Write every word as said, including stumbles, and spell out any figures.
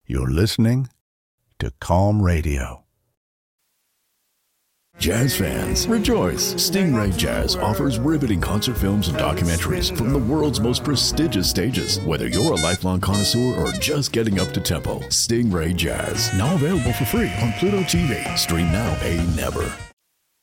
You're listening to Calm Radio. Jazz fans, rejoice! Stingray Jazz offers riveting concert films and documentaries from the world's most prestigious stages. Whether you're a lifelong connoisseur or just getting up to tempo, Stingray Jazz, now available for free on Pluto T V. Stream now, pay never.